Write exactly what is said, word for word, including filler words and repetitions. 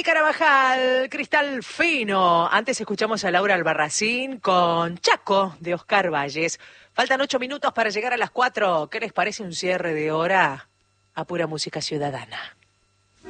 Carabajal, Cristal Fino. Antes escuchamos a Laura Albarracín con Chaco de Oscar Valles. Faltan ocho minutos para llegar a las cuatro. ¿Qué les parece un cierre de hora a pura música ciudadana?